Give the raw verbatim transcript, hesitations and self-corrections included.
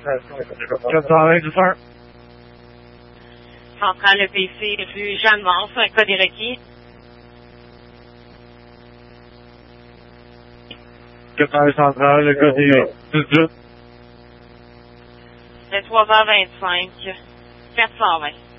quatre cent vingt du un. Centrale E P C, rue Jeanne-Mance, un code est requis. quatre cent vingt centrale, le code est dix-huit. Le trois heures vingt-cinq. quatre cent vingt.